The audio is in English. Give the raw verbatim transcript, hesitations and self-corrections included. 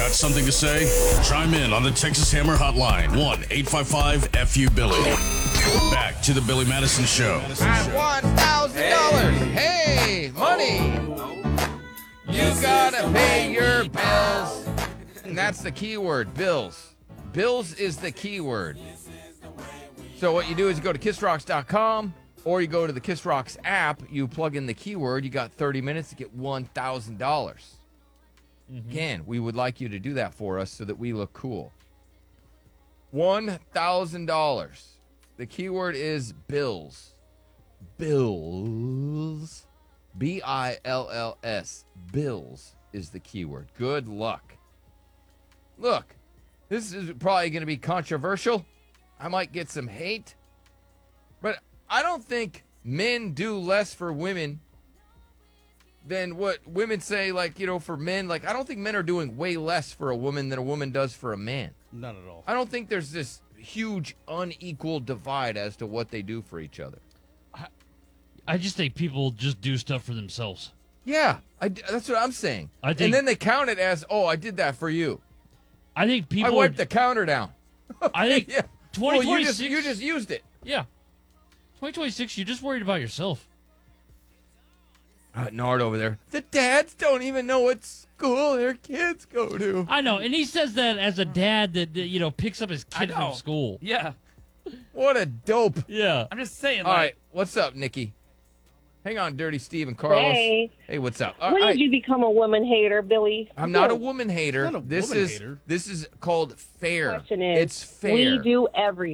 Got something to say? Chime in on the Texas Hammer Hotline, one eight five five F U Billy. Back to the Billy Madison Show. At one thousand dollars. Hey, money. You gotta pay your bills. And that's the key word, bills. Bills is the key word. So what you do is you go to kiss rocks dot com or you go to the Kiss Rocks app, you plug in the keyword, you got thirty minutes to get one thousand dollars. Mm-hmm. Again, we would like you to do that for us so that we look cool. one thousand dollars. The keyword is bills. Bills. B I L L S. Bills is the keyword. Good luck. Look, this is probably going to be controversial. I might get some hate. But I don't think men do less for women than what women say, like, you know, for men. Like, I don't think men are doing way less for a woman than a woman does for a man. Not at all. I don't think there's this huge unequal divide as to what they do for each other. I, I just think people just do stuff for themselves. Yeah, I, that's what I'm saying. I think, and then they count it as, oh, I did that for you. I think people. I wiped are, the counter down. I think yeah. twenty twenty-six. Well, you just, you just used it. Yeah. twenty twenty-six, you're just worried about yourself. Uh, Nard over there. The dads don't even know what school their kids go to. I know, and he says that as a dad that, that you know picks up his kid from school. Yeah. What a dope. Yeah. I'm just saying. All like, right, what's up, Nikki? Hang on, Dirty Steve and Carlos. Hey. Hey, what's up? All When right. did you become a woman hater, Billy? I'm not a woman hater. Not a this woman is hater. this is called fair. Question is, It's fair. we do everything.